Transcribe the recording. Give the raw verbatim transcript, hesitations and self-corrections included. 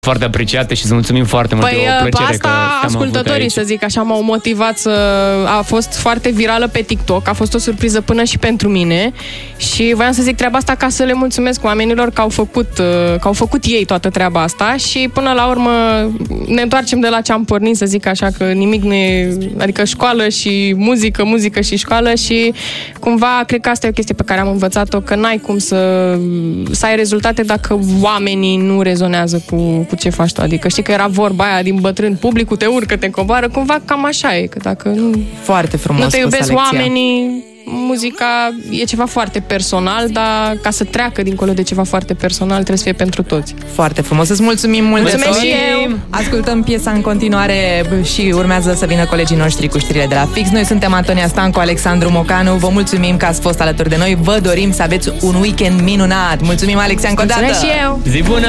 foarte apreciate și să mulțumim foarte mult. Păi, e o plăcere asta că ascultătorii, să zic așa, m-au motivat să... A fost foarte virală pe TikTok, a fost o surpriză până și pentru mine și voiam să zic treaba asta ca să le mulțumesc oamenilor că au făcut, că au făcut ei toată treaba asta și până la urmă ne întoarcem de la ce am pornit, să zic așa, că nimic nu e... Adică școală și muzică, muzică și școală și cumva cred că asta e o chestie pe care am învățat-o, că n-ai cum să, să ai rezultate dacă oamenii nu rezonează cu, cu ce faci tu. Adică știi că era vorba aia din bătrân, publicul te urcă, te coboară, cumva cam așa e, că dacă nu, foarte frumos nu te iubesc Alexia. Oamenii, muzica e ceva foarte personal, dar ca să treacă dincolo de ceva foarte personal trebuie să fie pentru toți. Foarte frumos, îți mulțumim mult. Mulțumesc și eu. Ascultăm piesa în continuare și urmează să vină colegii noștri cu știrile de la Fix. Noi suntem Antonia Stancu, Alexandru Mocanu. Vă mulțumim că ați fost alături de noi. Vă dorim să aveți un weekend minunat. Mulțumim, Alexia, încă o dată. Mulțumesc și eu. Zi bună!